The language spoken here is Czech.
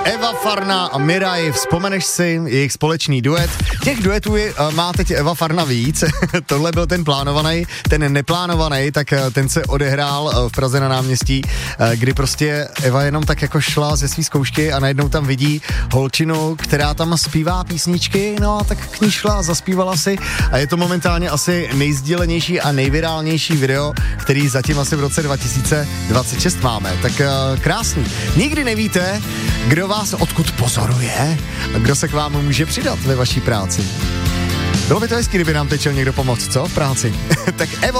Eva Farna a Miraj, vzpomeneš si jejich společný duet? Těch duetů má teď Eva Farna víc. Tohle byl ten plánovaný, ten neplánovaný, tak ten se odehrál v Praze na náměstí, kdy prostě Eva jenom tak jako šla ze svý zkoušky a najednou tam vidí holčinu, která tam zpívá písničky, no a tak k ní šla a zaspívala si a je to momentálně asi nejsdílenější a nejvirálnější video, který zatím asi v roce 2026 máme. Tak krásný. Nikdy nevíte, kdo vás odkud pozoruje a kdo se k vám může přidat ve vaší práci. Bylo by to hezký, kdyby nám teď chtěl někdo pomoct, co? V práci. Tak Evo